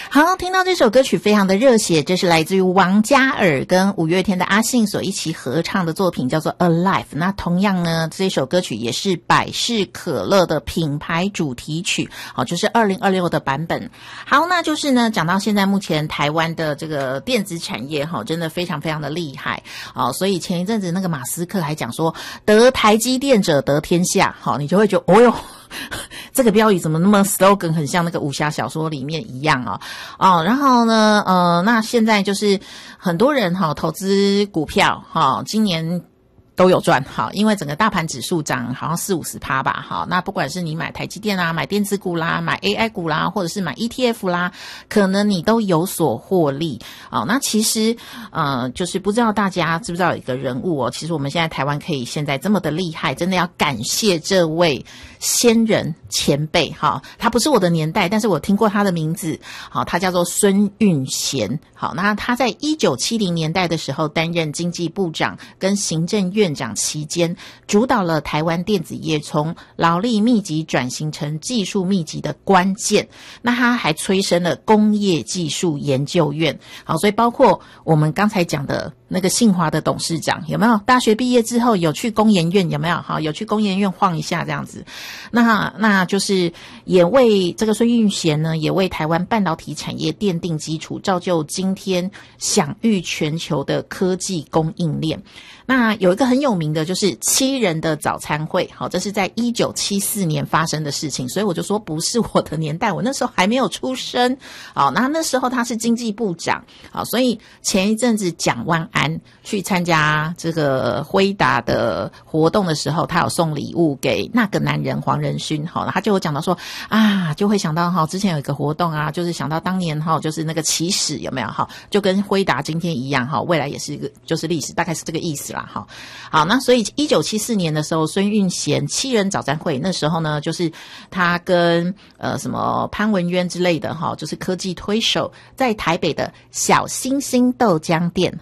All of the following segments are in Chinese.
好，听到这首歌曲非常的热血，这是来自于王嘉尔跟五月天的阿信所一起合唱的作品，叫做 Alive。 那同样呢，这首歌曲也是百事可乐的品牌主题曲，就是2026的版本。好，那就是呢，讲到现在目前台湾的这个电子产业真的非常非常的厉害，所以前一阵子那个马斯克还讲说得台积电者得天下，你就会觉得哦哟，这个标语怎么那么 slogan 很像那个武侠小说里面一样然后呢那现在就是很多人投资股票今年都有赚，因为整个大盘指数涨好像40-50%吧，那不管是你买台积电啦，买电子股啦，买 AI 股啦，或者是买 ETF 啦，可能你都有所获利。那其实就是不知道大家知不知道有一个人物其实我们现在台湾可以现在这么的厉害，真的要感谢这位先人前辈他不是我的年代，但是我听过他的名字，他叫做孙运贤。那他在1970年代的时候担任经济部长跟行政院长期间，主导了台湾电子业从劳力密集转型成技术密集的关键。那他还催生了工业技术研究院，所以包括我们刚才讲的那个信华的董事长，有没有大学毕业之后有去工研院，有没有有去工研院晃一下这样子。那就是也为这个孙运贤呢，也为台湾半导体产业奠定基础，造就今天享誉全球的科技供应链。那有一个很有名的就是7人的早餐会，这是在1974年发生的事情，所以我就说不是我的年代，我那时候还没有出生。那时候他是经济部长，所以前一阵子蒋万安去参加这个辉达的活动的时候，他有送礼物给那个男人黄仁勋，他就有讲到说就会想到之前有一个活动就是想到当年就是那个起始有没有就跟辉达今天一样未来也是一个就是历史，大概是这个意思啦。好，那所以1974年的时候，孙运贤7人早餐会，那时候呢就是他跟什么潘文渊之类的就是科技推手，在台北的小星星豆浆店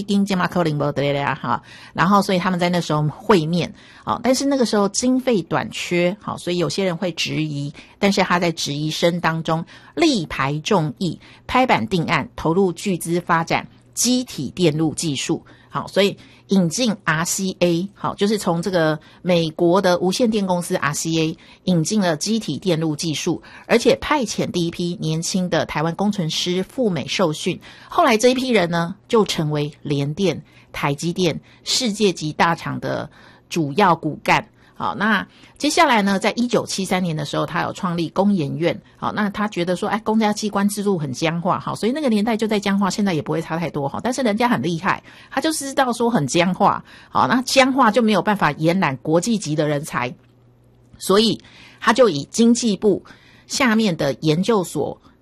然后所以他们在那时候会面，但是那个时候经费短缺，所以有些人会质疑，但是他在质疑声当中力排众议，拍板定案，投入巨资发展机体电路技术。所以引进 RCA， 就是从这个美国的无线电公司 RCA 引进了机体电路技术，而且派遣第一批年轻的台湾工程师赴美受训。后来这一批人呢，就成为联电、台积电世界级大厂的主要骨干。好，那接下来呢，在1973年的时候，他有创立工研院。好，那他觉得说，公家机关制度很僵化，好，所以那个年代就在僵化，现在也不会差太多，但是人家很厉害，他就知道说很僵化，好，那僵化就没有办法延揽国际级的人才，所以他就以经济部下面的研究所